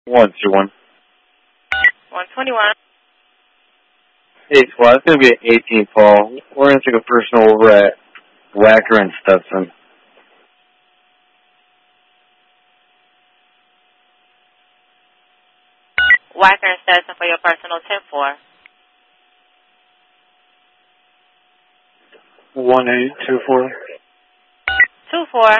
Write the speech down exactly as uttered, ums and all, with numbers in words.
one two one. one twenty-one. Hey, Squad, it's going to be at eighteen, Paul. We're going to take a personal over at Wacker and Stetson. Wacker and Stetson for your personal ten four. one eight two four. two four.